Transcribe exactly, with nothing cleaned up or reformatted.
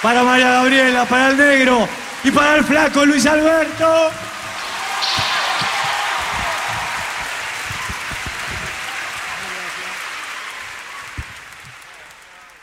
para María Gabriela, para el negro y para el flaco Luis Alberto.